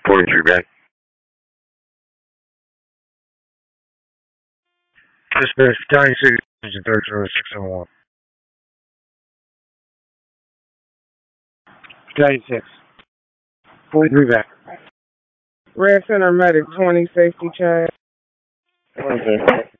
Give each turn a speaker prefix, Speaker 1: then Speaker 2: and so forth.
Speaker 1: 43 back. Dispatch, Battalion 6, Engine 30601. Battalion 6. 43 back.
Speaker 2: Red Center Medic 20, safety check.
Speaker 3: Okay.